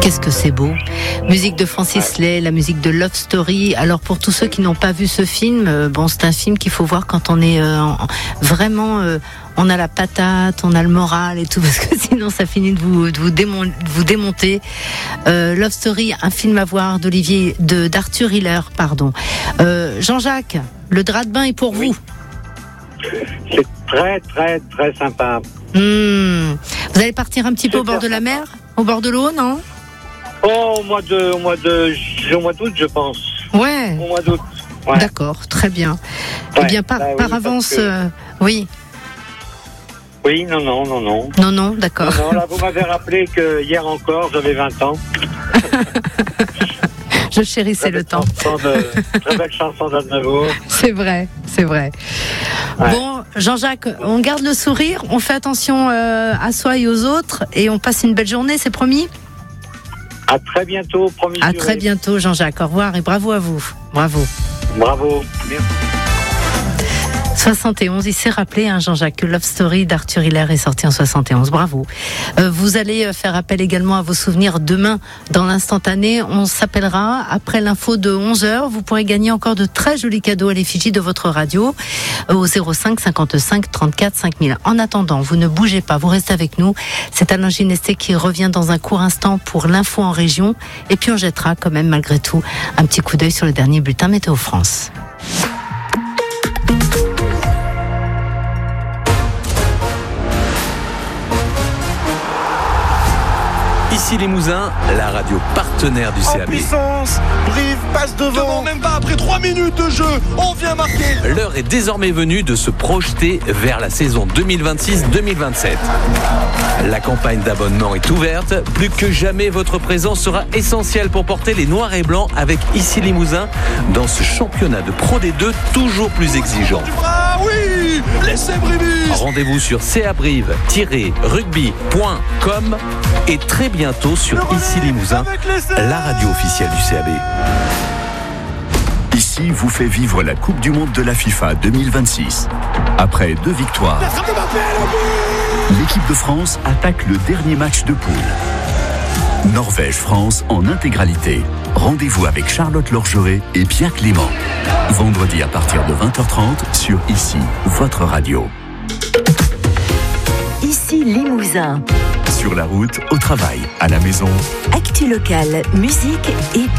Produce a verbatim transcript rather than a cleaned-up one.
Qu'est-ce que c'est beau. Musique de Francis Lay, la musique de Love Story. Alors pour tous ceux qui n'ont pas vu ce film, euh, bon c'est un film qu'il faut voir quand on est euh, en, vraiment, euh, on a la patate, on a le moral et tout, parce que sinon ça finit de vous, de vous, démon- de vous démonter. Euh, Love Story, un film à voir d'Olivier, de d'Arthur Hiller, pardon. Euh, Jean-Jacques, le drap de bain est pour oui. vous. C'est très très très sympa. Mmh. Vous allez partir un petit peu C'est au bord de la sympa. mer, au bord de l'eau, non? Oh, au mois de, au mois de, au mois d'août, je pense. Ouais. Au mois d'août. Ouais. D'accord, très bien. Ouais, Eh bien, par, bah oui, par parce avance, que- euh, oui. Oui, non, non, non, non. Non, non, d'accord. Non, là, vous m'avez rappelé que hier encore, j'avais vingt ans. Je chérissais le temps. De, très belle chanson d'Aznavour. C'est vrai, c'est vrai. Ouais. Bon, Jean-Jacques, on garde le sourire, on fait attention euh, à soi et aux autres, et on passe une belle journée, c'est promis? À très bientôt, promis. À juré. très bientôt, Jean-Jacques. Au revoir et bravo à vous. Bravo. Bravo. Merci. soixante et onze, il s'est rappelé, hein, Jean-Jacques, que Love Story d'Arthur Hiller est sorti en soixante et onze. Bravo. Euh, vous allez faire appel également à vos souvenirs demain dans l'instantané. On s'appellera après l'info de onze heures. Vous pourrez gagner encore de très jolis cadeaux à l'effigie de votre radio euh, au zéro cinq cinquante-cinq trente-quatre cinq mille. En attendant, vous ne bougez pas, vous restez avec nous. C'est Alain Ginesté qui revient dans un court instant pour l'info en région. Et puis on jettera quand même malgré tout un petit coup d'œil sur le dernier bulletin Météo France. Ici Limousin, la radio partenaire du C A En B. puissance, Brive passe devant. Devant, même pas après trois minutes de jeu, on vient marquer. L'heure est désormais venue de se projeter vers la saison deux mille vingt-six deux mille vingt-sept. La campagne d'abonnement est ouverte. Plus que jamais, votre présence sera essentielle pour porter les noirs et blancs avec Ici Limousin dans ce championnat de Pro D deux toujours plus exigeant. Ah oui, laissez Bribus. Rendez-vous sur c a brive tiret rugby point com et très bientôt sur Ici Limousin, la radio officielle du C A B. Ici vous fait vivre la Coupe du Monde de la FIFA deux mille vingt-six. Après deux victoires, l'équipe de France attaque le dernier match de poule. Norvège-France en intégralité. Rendez-vous avec Charlotte Lorgeret et Pierre Clément. Vendredi à partir de vingt heures trente sur Ici, votre radio. Ici Limousin. Sur la route, au travail, à la maison. Actu locale, musique et